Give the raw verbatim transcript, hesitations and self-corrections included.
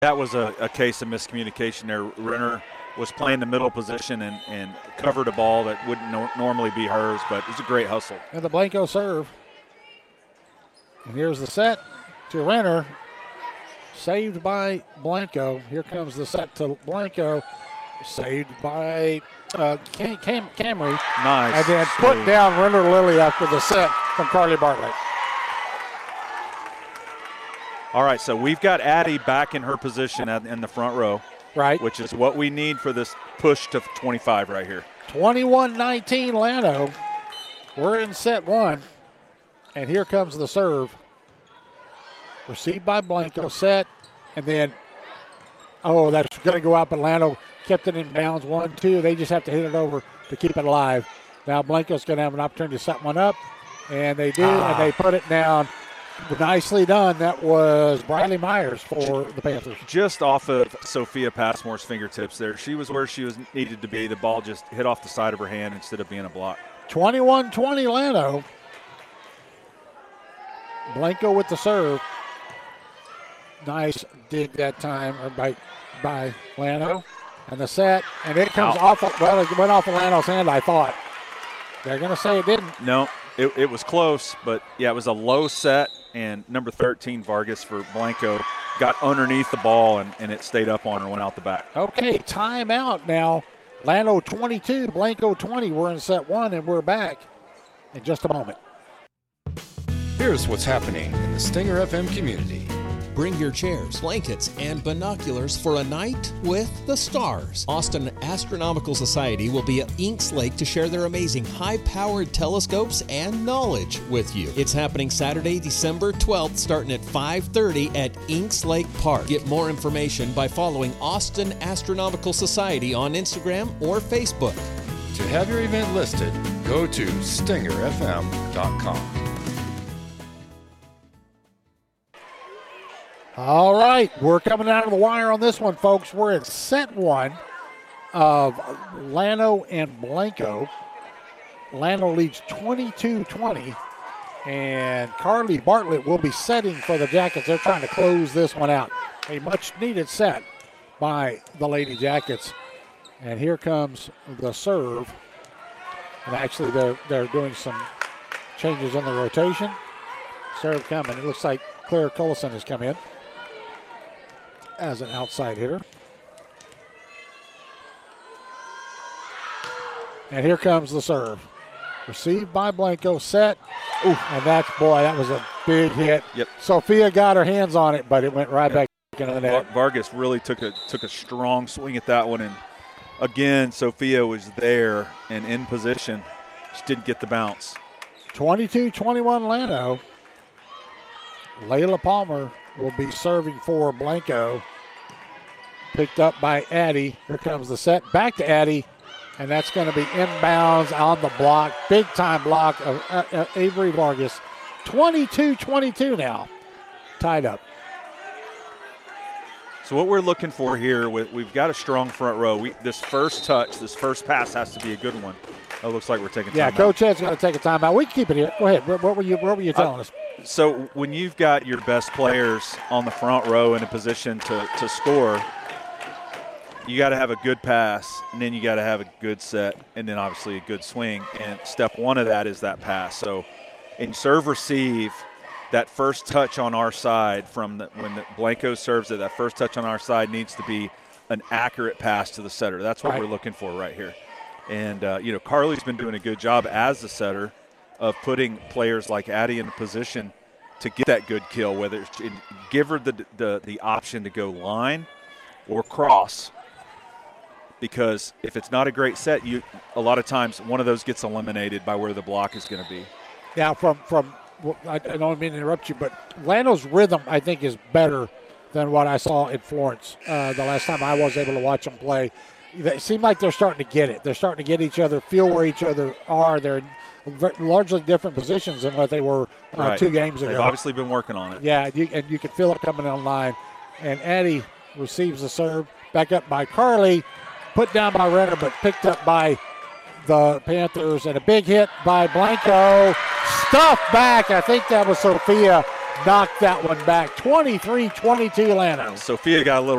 That was a, a case of miscommunication there. Renner was playing the middle position and, and covered a ball that wouldn't no, normally be hers, but it was a great hustle. And the Blanco serve. And here's the set to Renner. Saved by Blanco. Here comes the set to Blanco. Saved by uh, Cam- Cam- Camry. Nice. And then put save. down Renner Lilly after the set from Carly Bartlett. All right, so we've got Addie back in her position at, in the front row. Right. Which is what we need for this push to twenty-five right here. twenty-one nineteen Llano. We're in set one. And here comes the serve. Received by Blanco, set, and then, oh, that's going to go out, but Llano kept it in bounds. One, two. They just have to hit it over to keep it alive. Now Blanco's going to have an opportunity to set one up, and they do, ah. and they put it down. Nicely done. That was Briley Myers for the Panthers. Just off of Sophia Passmore's fingertips there. She was where she was needed to be. The ball just hit off the side of her hand instead of being a block. twenty-one twenty Llano. Blanco with the serve. Nice dig that time by, by Llano. And the set, and it comes Out. off, of, well, it went off of Llano's hand, I thought. They're going to say it didn't. No, it, it was close, but, yeah, it was a low set, and number thirteen, Vargas for Blanco, got underneath the ball, and, and it stayed up on her and went out the back. Okay, timeout now. Llano twenty-two, Blanco twenty. We're in set one, and we're back in just a moment. Here's what's happening in the Stinger F M community. Bring your chairs, blankets, and binoculars for a night with the stars. Austin Astronomical Society will be at Inks Lake to share their amazing high-powered telescopes and knowledge with you. It's happening Saturday, December twelfth, starting at five thirty at Inks Lake Park. Get more information by following Austin Astronomical Society on Instagram or Facebook. To have your event listed, go to stinger f m dot com. All right, we're coming out of the wire on this one, folks. We're at set one of Llano and Blanco. Llano leads twenty-two twenty, and Carly Bartlett will be setting for the Jackets. They're trying to close this one out. A much-needed set by the Lady Jackets. And here comes the serve. And actually, they're, they're doing some changes in the rotation. Serve coming. It looks like Claire Cullison has come in as an outside hitter. And here comes the serve. Received by Blanco, set. Ooh, and that's, boy, that was a big hit. Yep. Sophia got her hands on it, but it went right yep. back into the net. Vargas really took a took a strong swing at that one. And again, Sophia was there and in position. Just didn't get the bounce. twenty-two twenty-one Llano. Layla Palmer will be serving for Blanco. Picked up by Addie. Here comes the set. Back to Addie. And that's going to be inbounds on the block. Big time block of uh, uh, Avery Vargas. twenty-two twenty-two now. Tied up. So what we're looking for here, we've got a strong front row. We, this first touch, this first pass has to be a good one. It looks like we're taking time yeah, out. Coach Ed's going to take a timeout. We can keep it here. Go ahead. What were you, what were you telling uh, us? So when you've got your best players on the front row in a position to, to score, you got to have a good pass, and then you got to have a good set, and then obviously a good swing. And step one of that is that pass. So in serve receive, that first touch on our side from the, when the Blanco serves it, that first touch on our side needs to be an accurate pass to the setter. That's what right. we're looking for right here. And, uh, you know, Carly's been doing a good job as the setter of putting players like Addie in a position to get that good kill, whether it's in, give her the, the the option to go line or cross. Because if it's not a great set, you a lot of times one of those gets eliminated by where the block is going to be. Now, from from I don't mean to interrupt you, but Llano's rhythm I think is better than what I saw in Florence uh, the last time I was able to watch them play. It seemed like they're starting to get it. They're starting to get each other, feel where each other are. They're in largely different positions than what they were uh, right. two games ago. They've obviously been working on it. Yeah, you, and you can feel it coming online. And Addie receives the serve, back up by Carly, put down by Renner, but picked up by the Panthers. And a big hit by Blanco. Stuffed back. I think that was Sophia. knocked that one back. twenty-three twenty-two Llano. Sophia got a little